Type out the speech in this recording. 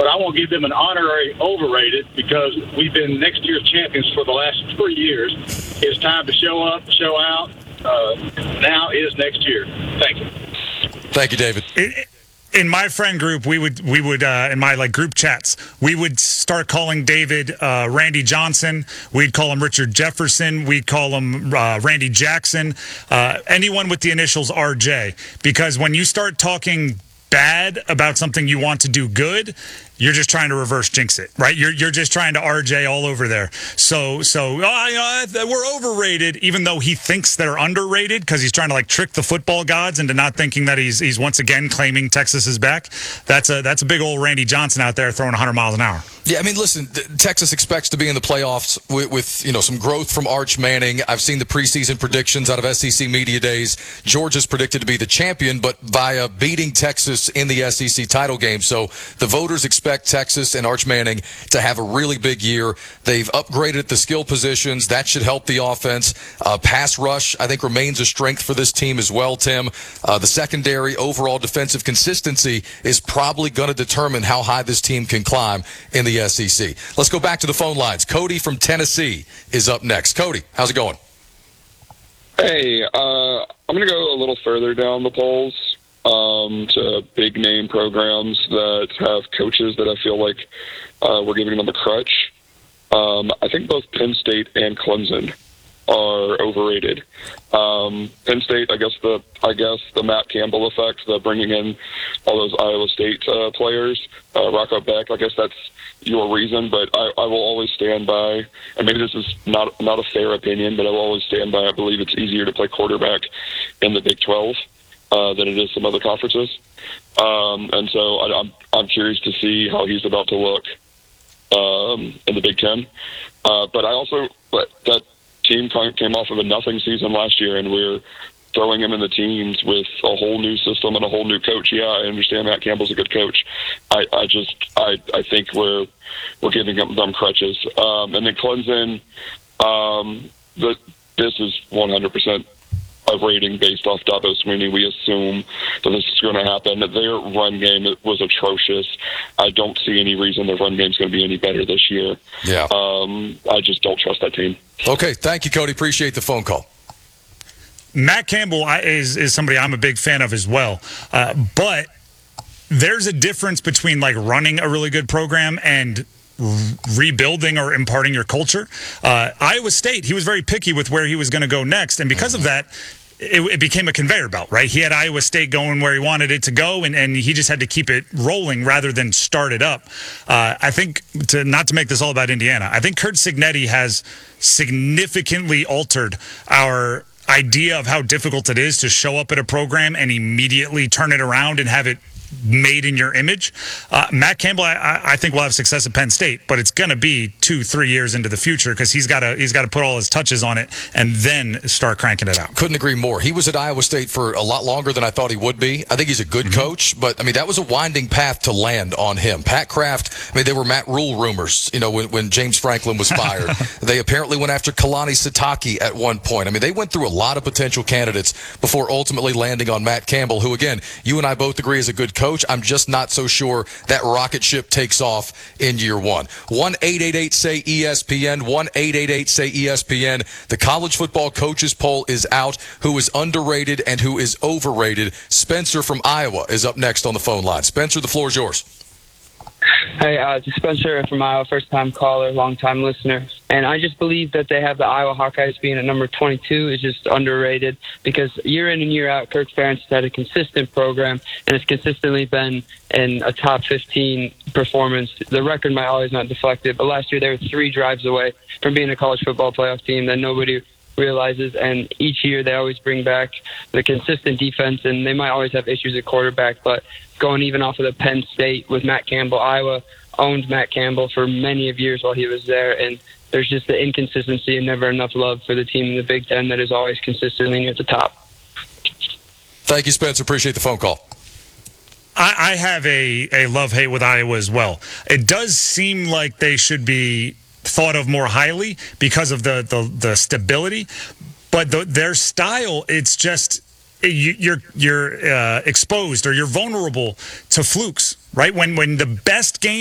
but I won't give them an honorary overrated because we've been next year's champions for the last 3 years. It's time to show up, show out. Now is next year. Thank you. Thank you, David. In my friend group, we would in my group chats, we would start calling David Randy Johnson. We'd call him Richard Jefferson. We'd call him Randy Jackson. Anyone with the initials RJ, because when you start talking bad about something you want to do good, you're just trying to reverse jinx it, right? You're just trying to RJ all over there. So we're overrated, even though he thinks they're underrated because he's trying to trick the football gods into not thinking that he's once again claiming Texas is back. That's a big old Randy Johnson out there throwing 100 miles an hour. Yeah, I mean, listen, Texas expects to be in the playoffs with some growth from Arch Manning. I've seen the preseason predictions out of SEC Media Days. Georgia's predicted to be the champion, but via beating Texas in the SEC title game. So the voters expect Texas and Arch Manning to have a really big year. They've upgraded the skill positions. That should help the offense. Pass rush, I think, remains a strength for this team as well, Tim. The secondary, overall defensive consistency is probably going to determine how high this team can climb in the SEC. Let's go back to the phone lines. Cody from Tennessee is up next. Cody, how's it going? Hey, I'm going to go a little further down the polls to big name programs that have coaches that I feel like we're giving them a crutch. I think both Penn State and Clemson are overrated. Penn State, I guess the Matt Campbell effect, the bringing in all those Iowa State players, Rocco Beck. I guess that's your reason, but I will always stand by. And maybe this is not a fair opinion, but I will always stand by. I believe it's easier to play quarterback in the Big 12 than it is some other conferences. And so I'm curious to see how he's about to look in the Big 10. But that team came off of a nothing season last year, and we're throwing him in the teens with a whole new system and a whole new coach. Yeah, I understand Matt Campbell's a good coach. I think we're giving them crutches. And then Clemson, this is 100% a rating based off Dabo Swinney. We assume that this is going to happen. Their run game was atrocious. I don't see any reason their run game is going to be any better this year. Yeah. I just don't trust that team. Okay, thank you, Cody. Appreciate the phone call. Matt Campbell is somebody I'm a big fan of as well. But there's a difference between running a really good program and rebuilding or imparting your culture. Iowa State, he was very picky with where he was going to go next, and because of that, it became a conveyor belt, right? He had Iowa State going where he wanted it to go, and he just had to keep it rolling rather than start it up. I think, not to make this all about Indiana, I think Curt Cignetti has significantly altered our idea of how difficult it is to show up at a program and immediately turn it around and have it made in your image. Matt Campbell, I think will have success at Penn State, but it's going to be 2-3 years into the future because he's got to put all his touches on it and then start cranking it out. Couldn't agree more. He was at Iowa State for a lot longer than I thought he would be. I think he's a good coach, but I mean that was a winding path to land on him. Pat Kraft, I mean they were Matt Rule rumors, when James Franklin was fired. They apparently went after Kalani Sitake at one point. I mean they went through a lot of potential candidates before ultimately landing on Matt Campbell, who again, you and I both agree is a good coach. I'm just not so sure that rocket ship takes off in year one. 1-888-SAY-ESPN, 1-888-SAY-ESPN. The college football coaches poll is out. Who is underrated and who is overrated? Spencer from Iowa is up next on the phone line. Spencer, the floor is yours. Hey, this is Spencer from Iowa, first-time caller, long-time listener. And I just believe that they have the Iowa Hawkeyes being at number 22 is just underrated because year in and year out, Kirk Ferentz has had a consistent program and has consistently been in a top 15 performance. The record might always not deflect it, but last year they were 3 drives away from being a college football playoff team that nobody realizes, and each year they always bring back the consistent defense, and they might always have issues at quarterback, but going even off of the Penn State with Matt Campbell, Iowa owned Matt Campbell for many of years while he was there, and there's just the inconsistency and never enough love for the team in the Big Ten that is always consistently near the top. Thank you, Spencer. Appreciate the phone call. I have a love-hate with Iowa as well. It does seem like they should be thought of more highly because of the stability, but their style, it's just you're exposed or you're vulnerable to flukes, right? When the best game